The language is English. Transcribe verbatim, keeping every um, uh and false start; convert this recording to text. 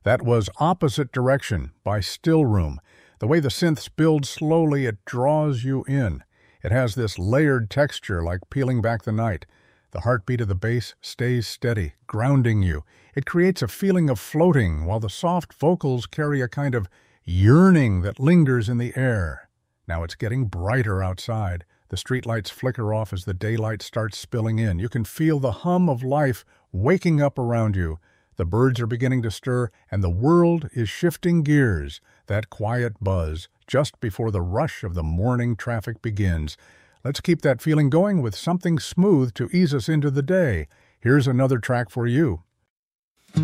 That was Opposite Direction by Still Room. The way the synths build slowly, it draws you in. It has this layered texture like peeling back the night. The heartbeat of the bass stays steady, grounding you. It creates a feeling of floating, while the soft vocals carry a kind of yearning that lingers in the air. Now it's getting brighter outside. The streetlights flicker off as the daylight starts spilling in. You can feel the hum of life waking up around you. The birds are beginning to stir, and the world is shifting gears. That quiet buzz, just before the rush of the morning traffic begins. Let's keep that feeling going with something smooth to ease us into the day. Here's another track for you.